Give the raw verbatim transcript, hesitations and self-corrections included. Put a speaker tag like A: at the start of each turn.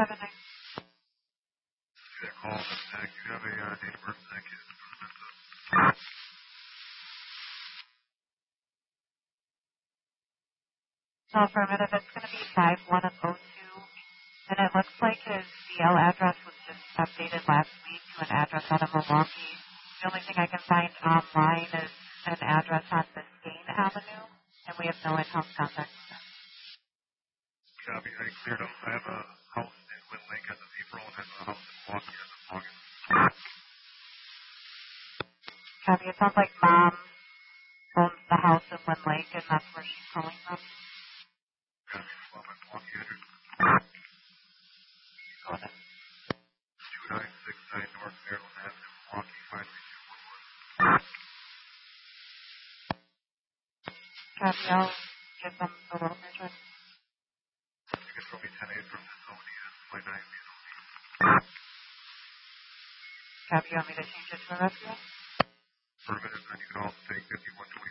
A: seven nine.
B: Yeah, call them back. You have a uh, date of birth of that kid.
A: So affirmative, it's going to be five one of oh two. And it looks like his C L address was just updated last week to an address out of Milwaukee. The only thing I can find online is an address on Biscayne Avenue, and we have no in-house contact.
B: Copy. I cleared up. I have a house in Wind Lake as of April and I have a house in Milwaukee as of August.
A: Copy. It sounds like Mom owns the house in Wind Lake, and that's where she's calling from.
B: Copy. Swap at Milwaukee address.
A: Got it.
B: two nine six nine North Maryland Avenue, Milwaukee, five three two one one.
A: Copy. I'll give them the loan address.
B: You can throw me ten eight from the zone. That's my nine B zone.
A: Copy. You want me to change it to a rescue?
B: For a minute, and you can also take fifty one twenty.